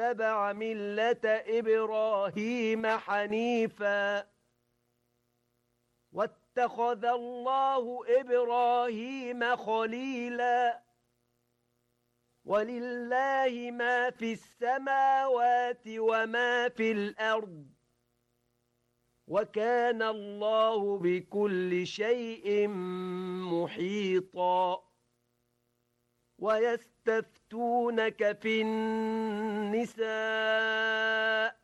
واتبع ملة إبراهيم حنيفا واتخذ الله إبراهيم خليلا ولله ما في السماوات وما في الأرض وكان الله بكل شيء محيطا ويستفتونك في النساء